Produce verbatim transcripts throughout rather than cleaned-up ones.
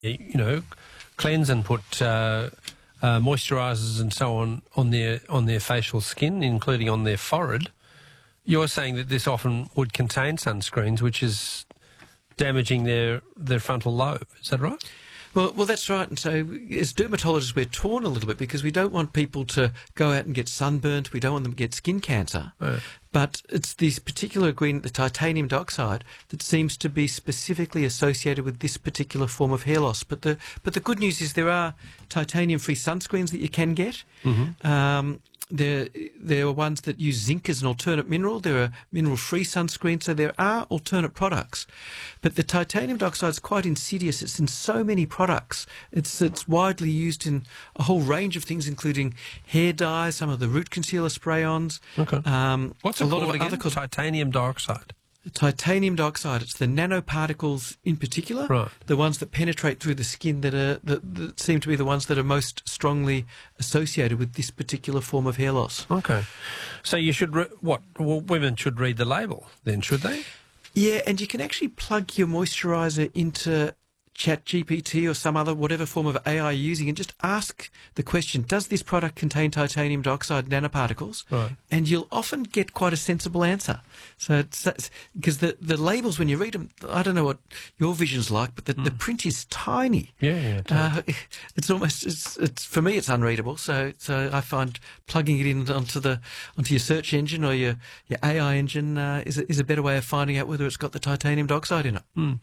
you know, cleanse and put uh, uh, moisturisers and so on on their on their facial skin, including on their forehead, you're saying that this often would contain sunscreens, which is damaging their, their frontal lobe. Is that right? Well, well, that's right. And so as dermatologists, we're torn a little bit because we don't want people to go out and get sunburnt. We don't want them to get skin cancer. Right. But it's this particular ingredient, the titanium dioxide, that seems to be specifically associated with this particular form of hair loss. But the but the good news is there are titanium-free sunscreens that you can get. Mm-hmm. Um, There, there are ones that use zinc as an alternate mineral. There are mineral-free sunscreens, so there are alternate products. But the titanium dioxide is quite insidious. It's in so many products. It's it's widely used in a whole range of things, including hair dye, some of the root concealer spray-ons. Okay. Um, What's a it lot called of again? other cos- Titanium dioxide. Titanium dioxide. It's the nanoparticles in particular, Right. the ones that penetrate through the skin that are that, that seem to be the ones that are most strongly associated with this particular form of hair loss. Okay. So you should, re- what, well, women should read the label then, should they? Yeah, and you can actually plug your moisturiser into ChatGPT or some other, whatever form of A I you're using, and just ask the question, does this product contain titanium dioxide nanoparticles? Right. And you'll often get quite a sensible answer. So it's, it's because the, the labels, when you read them, I don't know what your vision's like, but the, mm. the print is tiny. Yeah, yeah. Totally. Uh, it's almost, it's, it's, for me, it's unreadable. So, so I find plugging it in onto the, onto your search engine or your, your A I engine, uh, is, a, is a better way of finding out whether it's got the titanium dioxide in it. Mm.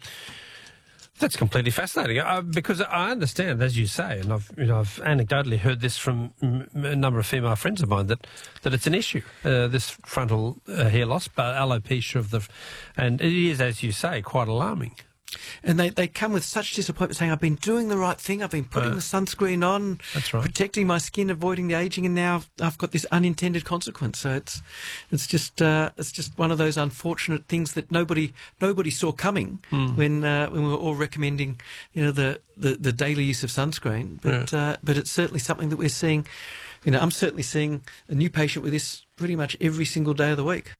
That's completely fascinating uh, because I understand, as you say, and I've, you know, I've anecdotally heard this from m- a number of female friends of mine that, that it's an issue. Uh, this frontal uh, hair loss, but alopecia of the, and it is, as you say, quite alarming. And they, they come with such disappointment, saying, I've been doing the right thing, I've been putting Uh, the sunscreen on, that's right. protecting my skin, avoiding the aging, and now I've, I've got this unintended consequence. So it's it's just uh, it's just one of those unfortunate things that nobody nobody saw coming Mm. when uh, when we were all recommending, you know, the, the, the daily use of sunscreen. But Yeah. uh, but it's certainly something that we're seeing. You know, I'm certainly seeing a new patient with this pretty much every single day of the week.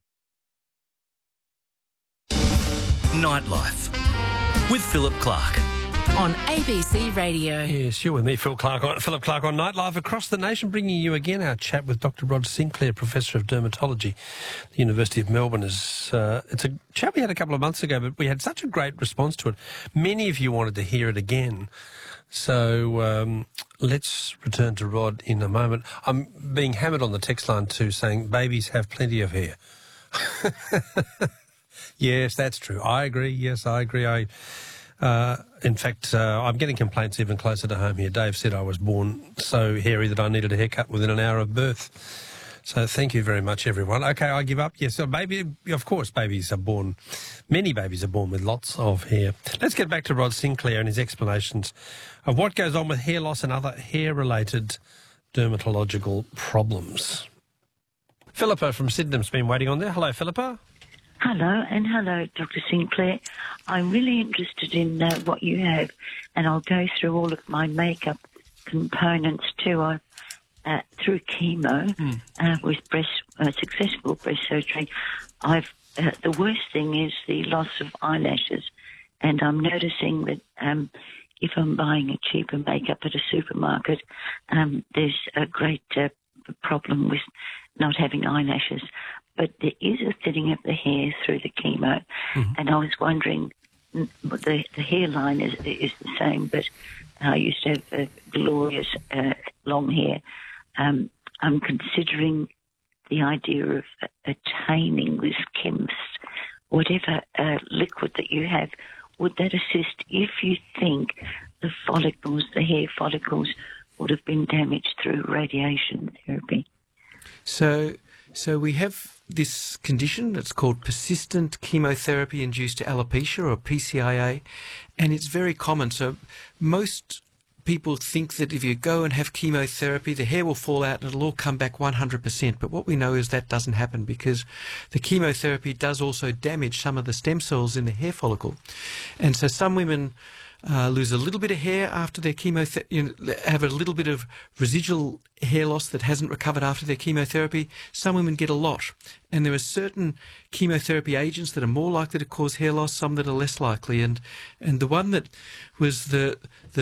Nightlife with Philip Clark. On A B C Radio. Yes, you're with me, Phil Clark, on, Philip Clark on Nightlife across the nation, bringing you again our chat with Doctor Rod Sinclair, Professor of Dermatology at the University of Melbourne. Is, uh, it's a chat we had a couple of months ago, but we had such a great response to it. Many of you wanted to hear it again. So um, let's return to Rod in a moment. I'm being hammered on the text line too, saying babies have plenty of hair. Yes, that's true. I agree. Yes, I agree. I, uh, in fact, uh, I'm getting complaints even closer to home here. Dave said I was born so hairy that I needed a haircut within an hour of birth. So thank you very much, everyone. Okay, I give up. Yes, so baby, of course, babies are born, many babies are born with lots of hair. Let's get back to Rod Sinclair and his explanations of what goes on with hair loss and other hair-related dermatological problems. Philippa from Sydenham's been waiting on there. Hello, Philippa. Hello, and hello, Doctor Sinclair. I'm really interested in uh, what you have, and I'll go through all of my makeup components too. I, uh, through chemo, mm. uh, with breast uh, successful breast surgery, I've uh, the worst thing is the loss of eyelashes, and I'm noticing that um, if I'm buying a cheaper makeup at a supermarket, um, there's a great uh, problem with not having eyelashes. But there is a thinning of the hair through the chemo, mm-hmm. and I was wondering, the, the hairline is is the same, but I used to have uh, glorious uh, long hair. Um, I'm considering the idea of attaining this chemist, whatever uh, liquid that you have. Would that assist if you think the follicles, the hair follicles, would have been damaged through radiation therapy? So, so we have this condition that's called persistent chemotherapy-induced alopecia, or P C I A, and it's very common. So most people think that if you go and have chemotherapy, the hair will fall out and it'll all come back one hundred percent. But what we know is that doesn't happen, because the chemotherapy does also damage some of the stem cells in the hair follicle. And so some women uh, lose a little bit of hair after their chemotherapy, you know, have a little bit of residual hair loss that hasn't recovered after their chemotherapy. Some women get a lot. And there are certain chemotherapy agents that are more likely to cause hair loss, some that are less likely. And and the one that was the, the